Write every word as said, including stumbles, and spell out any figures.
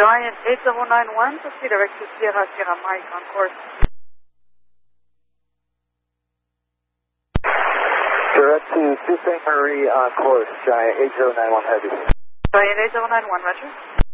Giant eight double nine one, proceed direct to Sierra Sierra Mike on course. Direct to Sault Ste. Marie on course, Giant eight zero nine one Heavy. Giant eight double nine one, roger.